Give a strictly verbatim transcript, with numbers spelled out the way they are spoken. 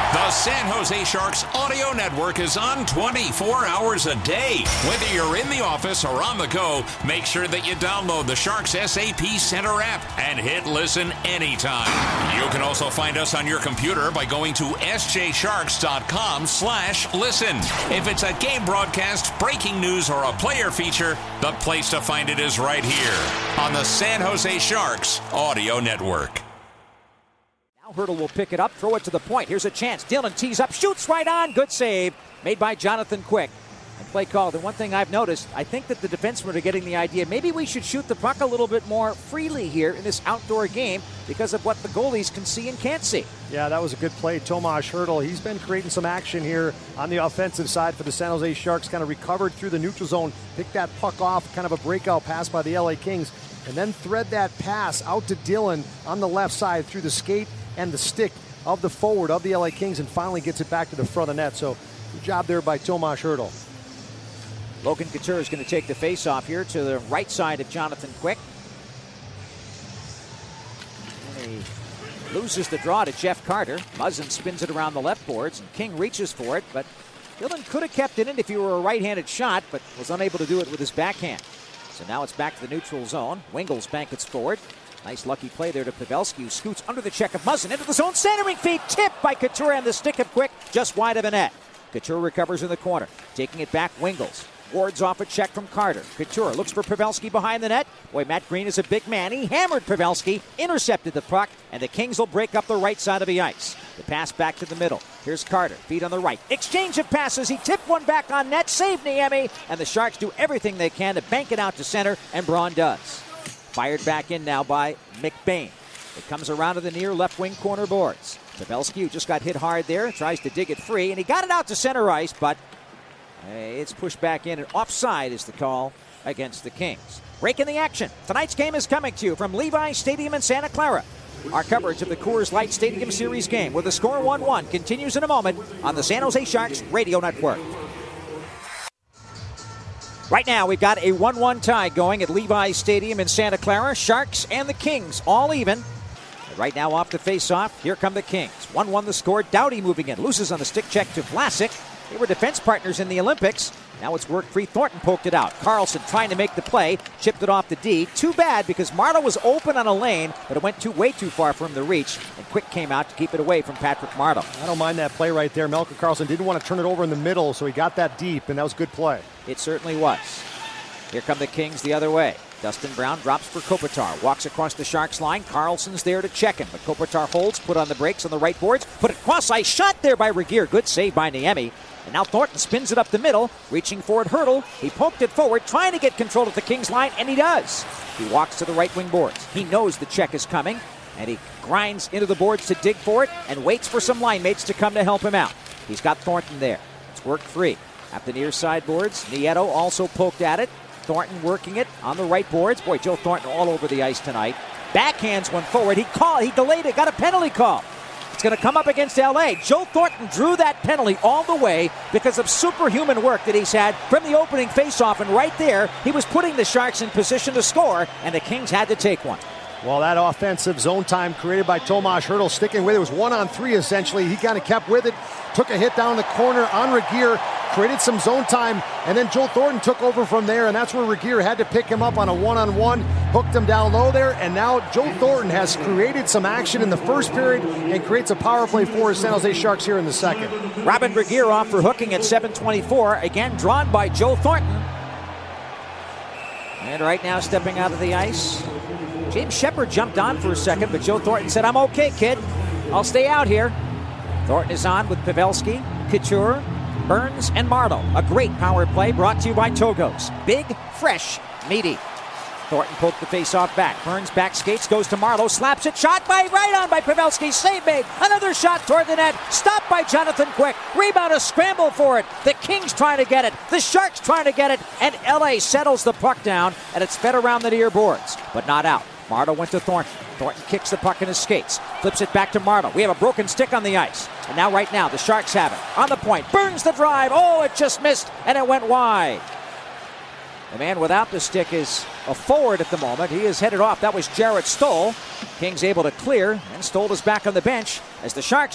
The San Jose Sharks audio network is on twenty-four hours a day. Whether you're in the office or on the go, make sure that you download the Sharks S A P Center app and hit listen anytime. You can also find us on your computer by going to s j sharks dot com slash listen. If it's a game broadcast, breaking news, or a player feature, the place to find it is right here on the San Jose Sharks audio network. Hertl will pick it up, throw it to the point. Here's a chance. Dillon tees up, shoots right on. Good save made by Jonathan Quick. And play called. And one thing I've noticed, I think that the defensemen are getting the idea maybe we should shoot the puck a little bit more freely here in this outdoor game because of what the goalies can see and can't see. Yeah, that was a good play. Tomas Hertl, he's been creating some action here on the offensive side for the San Jose Sharks. Kind of recovered through the neutral zone, picked that puck off, kind of a breakout pass by the L A Kings, and then thread that pass out to Dillon on the left side through the skate and the stick of the forward of the L A Kings, and finally gets it back to the front of the net. So good job there by Tomas Hertl. Logan Couture is going to take the face-off here to the right side of Jonathan Quick. And he loses the draw to Jeff Carter. Muzzin spins it around the left boards, and King reaches for it, but Dillon could have kept it in if he were a right-handed shot, but was unable to do it with his backhand. So now it's back to the neutral zone. Wingels bankets forward. Nice lucky play there to Pavelski, who scoots under the check of Muzzin into the zone. Centering feed tipped by Couture, and the stick of Quick just wide of a net. Couture recovers in the corner. Taking it back, Wingels wards off a check from Carter. Couture looks for Pavelski behind the net. Boy, Matt Green is a big man. He hammered Pavelski, intercepted the puck, and the Kings will break up the right side of the ice. The pass back to the middle. Here's Carter, feet on the right. Exchange of passes. He tipped one back on net. Save Niemi, and the Sharks do everything they can to bank it out to center, and Braun does. Fired back in now by McBain. It comes around to the near left wing corner boards. Pavelski, who just got hit hard there, tries to dig it free, and he got it out to center ice, but it's pushed back in, and offside is the call against the Kings. Break in the action. Tonight's game is coming to you from Levi's Stadium in Santa Clara. Our coverage of the Coors Light Stadium Series game with the score one one continues in a moment on the San Jose Sharks Radio Network. Right now, we've got a one one tie going at Levi's Stadium in Santa Clara. Sharks and the Kings all even. And right now, off the face-off, here come the Kings. one one the score. Doughty moving in. Loses on the stick check to Vlasic. They were defense partners in the Olympics. Now it's work free. Thornton poked it out. Carlson trying to make the play. Chipped it off the D. Too bad because Marleau was open on a lane, but it went too way too far for him to reach. And Quick came out to keep it away from Patrick Marleau. I don't mind that play right there. Melker Carlson didn't want to turn it over in the middle, so he got that deep, and that was a good play. It certainly was. Here come the Kings the other way. Dustin Brown drops for Kopitar. Walks across the Sharks line. Carlson's there to check him, but Kopitar holds, put on the brakes on the right boards. Put it cross-ice. Shot there by Regeer. Good save by Niemi. And now Thornton spins it up the middle, reaching for it. Hertl. He poked it forward, trying to get control of the Kings line, and he does. He walks to the right wing boards. He knows the check is coming, and he grinds into the boards to dig for it and waits for some line mates to come to help him out. He's got Thornton there. It's work free. At the near side boards, Nieto also poked at it. Thornton working it on the right boards. Boy, Joe Thornton all over the ice tonight. Backhands one forward. He called. He delayed it. Got a penalty call. It's going to come up against L A. Joe Thornton drew that penalty all the way because of superhuman work that he's had from the opening faceoff. And right there, he was putting the Sharks in position to score, and the Kings had to take one. Well, that offensive zone time created by Tomas Hertl, sticking with it, was one on three essentially. He kind of kept with it, took a hit down the corner on Regeer, created some zone time, and then Joe Thornton took over from there, and that's where Regeer had to pick him up on a one-on-one, hooked him down low there, and now Joe Thornton has created some action in the first period and creates a power play for his San Jose Sharks here in the second. Robin Regeer off for hooking at seven twenty-four, again drawn by Joe Thornton. And right now stepping out of the ice, James Shepard jumped on for a second, but Joe Thornton said, "I'm okay, kid. I'll stay out here." Thornton is on with Pavelski, Couture, Burns, and Marleau. A great power play brought to you by Togos. Big, fresh, meaty. Thornton poked the face-off back. Burns back skates, goes to Marleau, slaps it, shot by right on by Pavelski. Save made. Another shot toward the net. Stopped by Jonathan Quick. Rebound, a scramble for it. The Kings trying to get it. The Sharks trying to get it. And L A settles the puck down, and it's fed around the near boards, but not out. Marleau went to Thornton. Thornton kicks the puck in his skates. Flips it back to Marleau. We have a broken stick on the ice. And now right now, the Sharks have it. On the point. Burns the drive. Oh, it just missed, and it went wide. The man without the stick is a forward at the moment. He is headed off. That was Jarrett Stoll. Kings able to clear, and Stoll is back on the bench as the Sharks